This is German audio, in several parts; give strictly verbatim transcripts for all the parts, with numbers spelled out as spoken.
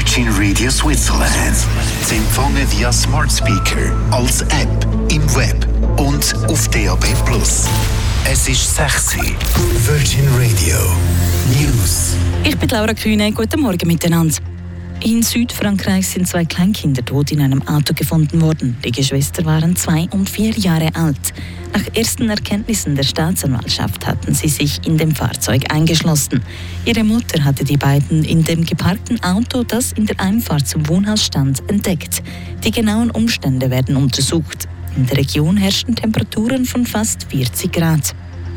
Virgin Radio Switzerland. Sie empfangen via Smart Speaker, als App, im Web und auf D A B plus. Es ist sechs Uhr. Virgin Radio News. Ich bin Laura Kühne. Guten Morgen miteinander. In Südfrankreich sind zwei Kleinkinder tot in einem Auto gefunden worden. Die Geschwister waren zwei und vier Jahre alt. Nach ersten Erkenntnissen der Staatsanwaltschaft hatten sie sich in dem Fahrzeug eingeschlossen. Ihre Mutter hatte die beiden in dem geparkten Auto, das in der Einfahrt zum Wohnhaus stand, entdeckt. Die genauen Umstände werden untersucht. In der Region herrschen Temperaturen von fast vierzig Grad.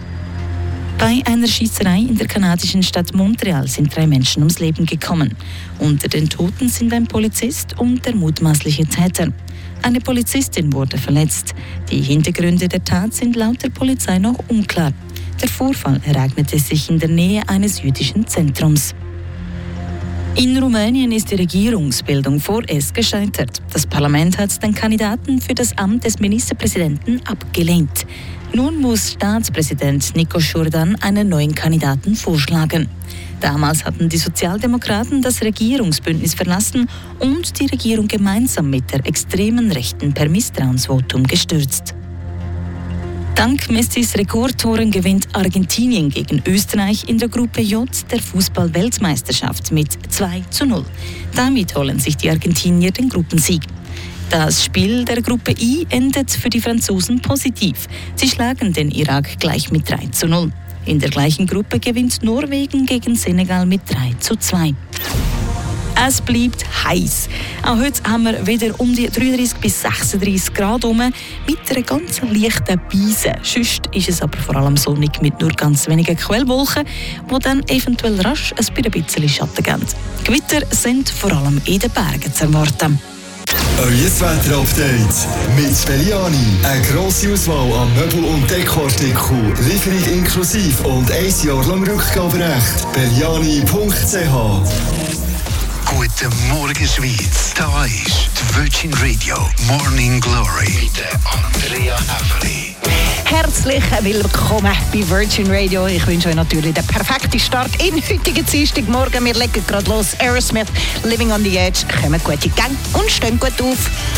Bei einer Schießerei in der kanadischen Stadt Montreal sind drei Menschen ums Leben gekommen. Unter den Toten sind ein Polizist und der mutmaßliche Täter. Eine Polizistin wurde verletzt. Die Hintergründe der Tat sind laut der Polizei noch unklar. Der Vorfall ereignete sich in der Nähe eines jüdischen Zentrums. In Rumänien ist die Regierungsbildung vorerst gescheitert. Das Parlament hat den Kandidaten für das Amt des Ministerpräsidenten abgelehnt. Nun muss Staatspräsident Nico Jordan einen neuen Kandidaten vorschlagen. Damals hatten die Sozialdemokraten das Regierungsbündnis verlassen und die Regierung gemeinsam mit der extremen Rechten per Misstrauensvotum gestürzt. Dank Messis Rekordtoren gewinnt Argentinien gegen Österreich in der Gruppe J der Fußball-Weltmeisterschaft mit zwei zu null. Damit holen sich die Argentinier den Gruppensieg. Das Spiel der Gruppe I endet für die Franzosen positiv. Sie schlagen den Irak gleich mit drei zu null. In der gleichen Gruppe gewinnt Norwegen gegen Senegal mit drei zu zwei. Es bleibt heiß. Auch heute haben wir wieder um die dreiunddreißig bis sechsunddreißig Grad herum, mit einer ganz leichten Beise. Sonst ist es aber vor allem sonnig mit nur ganz wenigen Quellwolken, die dann eventuell rasch ein bisschen Schatten geben. Gewitter sind vor allem in den Bergen zu erwarten. Euer Wetter-Update mit Belliani. Eine grosse Auswahl an Möbel- und Dekoartikeln. Lieferung inklusive und ein Jahr lang Rückgaberecht. Belliani punkt c h. Guten Morgen, Schweiz. Da ist die Virgin Radio Morning Glory mit der Andrea Everly. Herzlich willkommen bei Virgin Radio. Ich wünsche euch natürlich den perfekten Start in heutigen Dienstagmorgen. Wir legen gerade los. Aerosmith, Living on the Edge. Kommen gute Gang und stehen gut auf.